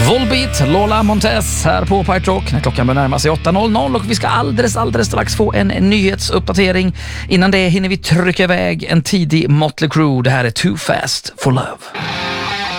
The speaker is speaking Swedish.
Volbeat, Lola Montez här på Pirate Rock när klockan börjar närma sig 8.00 och vi ska alldeles strax få en nyhetsuppdatering. Innan det hinner vi trycka iväg en tidig Motley Crue. Det här är Too Fast for Love.